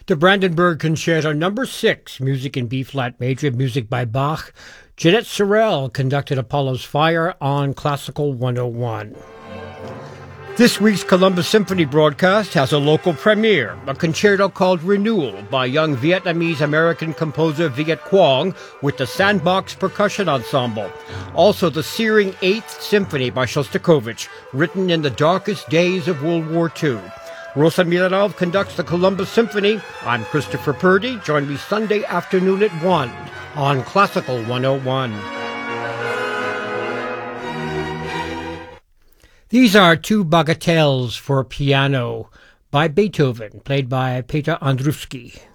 The Brandenburg Concerto No. 6, music in B-flat major, music by Bach. Jeanette Sorel conducted Apollo's Fire on Classical 101. This week's Columbus Symphony broadcast has a local premiere, a concerto called Renewal by young Vietnamese-American composer Viet Quang with the Sandbox Percussion Ensemble. Also, the searing 8th Symphony by Shostakovich, written in the darkest days of World War II. Rosa Milanov conducts the Columbus Symphony. I'm Christopher Purdy. Join me Sunday afternoon at 1 on Classical 101. These are two bagatelles for piano by Beethoven, played by Peter Andruski.